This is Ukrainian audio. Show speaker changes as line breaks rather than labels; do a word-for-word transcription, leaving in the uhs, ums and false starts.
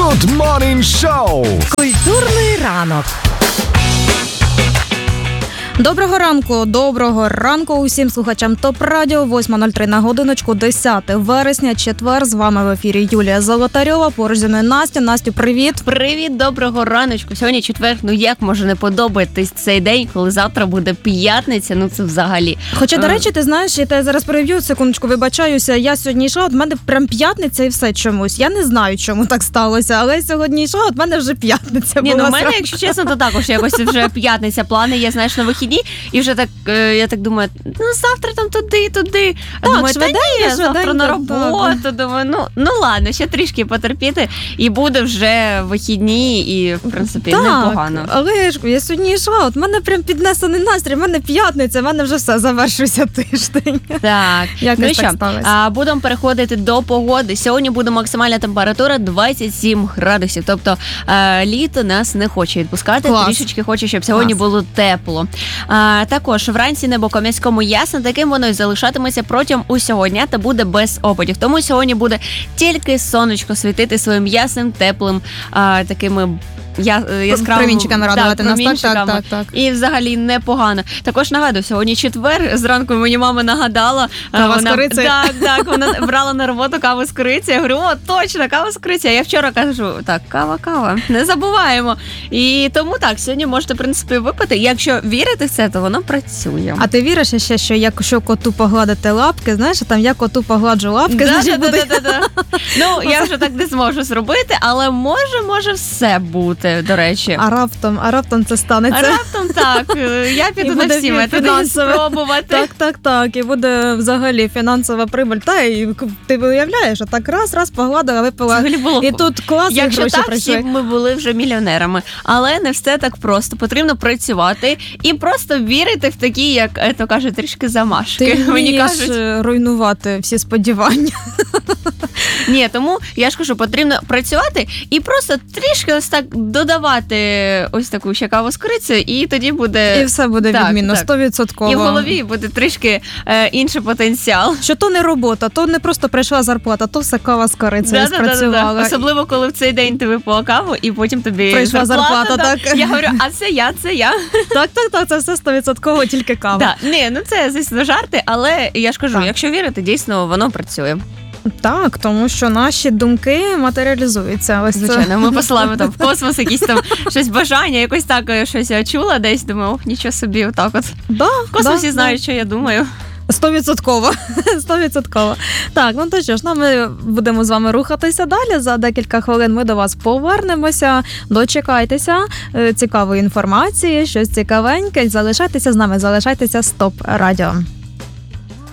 Good Morning Show.
Культурний ранок. Доброго ранку, доброго ранку усім слухачам ТОП Радіо. восьма нуль три на годиночку, десяте вересня, четвер. З вами в ефірі Юлія Золотарьова, поруч зі мною Настя. Настю, привіт.
Привіт, доброго раночку. Сьогодні четвер, ну як може не подобатись цей день, коли завтра буде п'ятниця, ну це взагалі.
Хоча, до речі, ти знаєш, я тебе зараз переб'ю, секундочку, вибачаюся, я сьогодні йшла, от в мене прям п'ятниця і все чомусь. Я не знаю, чому так сталося, але сьогодні йшла, от в мене вже п'ятниця
Ні,
була.
ну в мене,
зранку.
якщо чесно, то також якось вже п'ятниця, плани є, знаєш, на вихідні, і вже так, я так думаю, ну завтра там туди, туди. А
Так,
думаю, та ні,
швиденько,
завтра на
швиденько,
роботу,
так.
думаю, ну, ну ладно, ще трішки потерпіти, і буде вже вихідні, і, в принципі,
так,
непогано.
Але ж я сьогодні йшла, от в мене прям піднесений настрій, в мене п'ятниця, в мене вже все, завершується тиждень.
Так,
Якось
ну
так
що,
сталося.
а, будемо переходити до погоди. Сьогодні буде максимальна температура двадцять сім градусів, тобто а, літо нас не хоче відпускати,
Клас.
трішечки хоче, щоб сьогодні
Клас.
було тепло. А, також вранці небо Кам'янському ясно, таким воно і залишатиметься протягом усього дня та буде без опадів. Тому сьогодні буде тільки сонечко світити своїм ясним, теплим, а, такими Я, яскравими
Промінчиками радувати нас, так, так, так, так.
І взагалі непогано. Також нагадую, сьогодні четвер, зранку мені мама нагадала.
Кава
вона,
з корицею.
Так, так, вона брала на роботу каву з корицею. Я говорю, о, точно, кава з корицею. А я вчора кажу, так, кава, кава, не забуваємо. І тому так, сьогодні можете, в принципі, випити. Якщо вірити в це, то воно працює.
А ти віриш ще, що якщо коту погладити лапки, знаєш, там я коту погладжу лапки,
Да,
значить
да,
буде...
да, да, да. Ну, я вже так не зможу зробити, але може, може все бути. До речі.
А раптом, а раптом це станеться.
А раптом так. Я піду
І
на
буде
всі методи
фінансове.
спробувати.
Так, так, так. І буде взагалі фінансова прибуль. Та і ти виявляєш, а так раз, раз погладила, випила.
Взагалі було.
І тут клас, і
Якщо
гроші
так,
прийшли.
всі б ми були вже мільйонерами. Але не все так просто. Потрібно працювати і просто вірити в такі, як то каже, трішки замашки.
Ти
Мені
вмієш
кажуть.
руйнувати всі сподівання.
Ні, тому я ж кажу, потрібно працювати і просто трішки ось так додавати ось таку ще каву з корицею, і тоді буде...
І все буде
Так,
відмінно,
так.
сто відсотків.
І в голові буде трішки е, інший потенціал.
Що то не робота, то не просто прийшла зарплата, то все кава з корицею спрацювала.
Особливо, коли в цей день ти випила каву, і потім тобі
Прийшла зарплата,
да.
так.
Я говорю, а це я, це я.
Так, так, так, це все сто відсотків тільки кава.
Так, ні, ну це, звісно, жарти, але я ж кажу,
Так.
якщо вірити, дійсно, воно працює.
Так, тому що наші думки матеріалізуються. Ось це.
Звичайно, ми посилаємо там в космос якісь там щось бажання, якось так щось я чула десь, думаю, ох, нічого собі, отак от.
Да,
В космосі
да,
знають, що я думаю.
Стовідсотково. Стовідсотково. Так, ну то що ж, ну, ми будемо з вами рухатися далі. За декілька хвилин ми до вас повернемося. Дочекайтеся е, цікавої інформації, щось цікавеньке. Залишайтеся з нами, залишайтеся з ТОП Радіо.